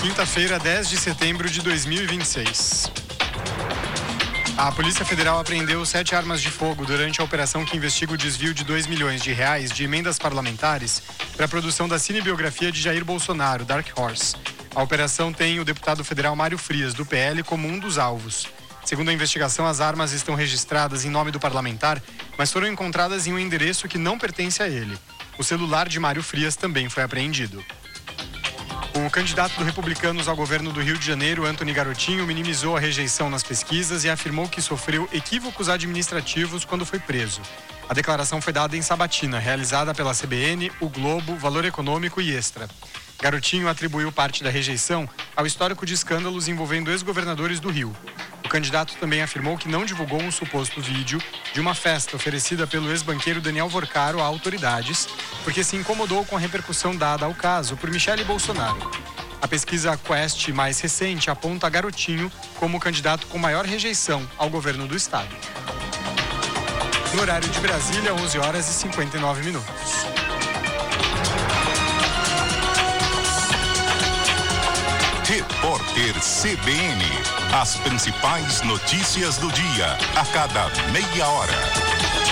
quinta-feira, 10 de setembro de 2026. A Polícia Federal apreendeu 7 armas de fogo durante a operação que investiga o desvio de R$2 milhões de emendas parlamentares para a produção da cinebiografia de Jair Bolsonaro, Dark Horse. A operação tem o deputado federal Mário Frias, do PL, como um dos alvos. Segundo a investigação, as armas estão registradas em nome do parlamentar, mas foram encontradas em um endereço que não pertence a ele. O celular de Mário Frias também foi apreendido. O candidato do Republicanos ao governo do Rio de Janeiro, Antony Garotinho, minimizou a rejeição nas pesquisas e afirmou que sofreu equívocos administrativos quando foi preso. A declaração foi dada em sabatina, realizada pela CBN, o Globo, Valor Econômico e Extra. Garotinho atribuiu parte da rejeição ao histórico de escândalos envolvendo ex-governadores do Rio. O candidato também afirmou que não divulgou um suposto vídeo de uma festa oferecida pelo ex-banqueiro Daniel Vorcaro a autoridades, porque se incomodou com a repercussão dada ao caso por Michele Bolsonaro. A pesquisa Quest mais recente aponta Garotinho como o candidato com maior rejeição ao governo do estado. No horário de Brasília, 11h59. Repórter CBN. As principais notícias do dia, a cada meia hora.